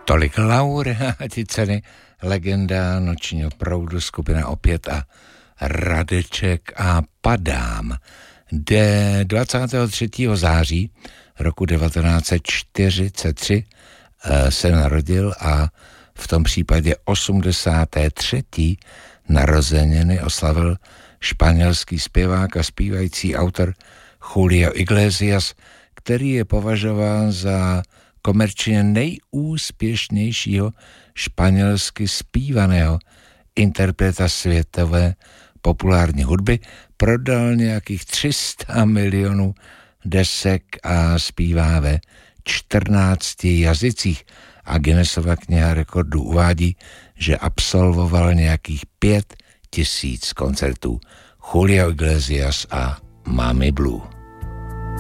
Tolik laureáti ceny Legenda nočního proudu, skupina Opět a Radeček a Padám. 23. září roku 1943 se narodil a v tom případě 83. narozeniny oslavil španělský zpěvák a zpívající autor Julio Iglesias, který je považován za komerčně nejúspěšnějšího španělsky zpívaného interpreta světové populární hudby. Prodal nějakých 300 milionů desek a zpívá ve 14 jazycích. A Guinnessova kniha rekordů uvádí, že absolvoval nějakých 5000 koncertů. Julio Iglesias a Mami Blue.